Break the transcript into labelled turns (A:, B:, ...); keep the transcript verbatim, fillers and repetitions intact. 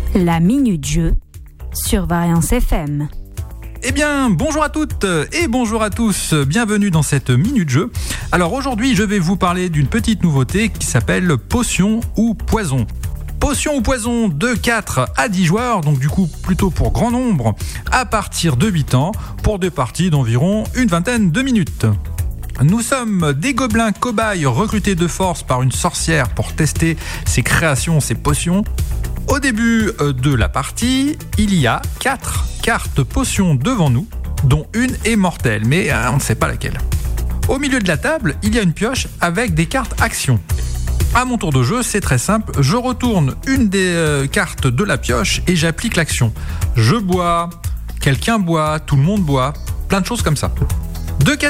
A: La Minute Jeu sur Variance F M.
B: Eh bien, bonjour à toutes et bonjour à tous, bienvenue dans cette Minute Jeu. Alors aujourd'hui, je vais vous parler d'une petite nouveauté qui s'appelle Potion ou Poison. Potion ou Poison de quatre à dix joueurs, donc du coup plutôt pour grand nombre, à partir de huit ans, pour des parties d'environ une vingtaine de minutes. Nous sommes des gobelins cobayes recrutés de force par une sorcière pour tester ses créations, ses potions. Au début de la partie, il y a quatre cartes potions devant nous, dont une est mortelle, mais on ne sait pas laquelle. Au milieu de la table, il y a une pioche avec des cartes actions. À mon tour de jeu, c'est très simple, je retourne une des cartes de la pioche et j'applique l'action. Je bois, quelqu'un boit, tout le monde boit, plein de choses comme ça. Deux cas